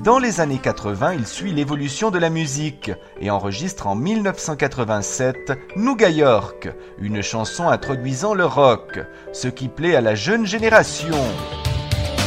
Dans les années 80, il suit l'évolution de la musique et enregistre en 1987 Nouga York, une chanson introduisant le rock, ce qui plaît à la jeune génération.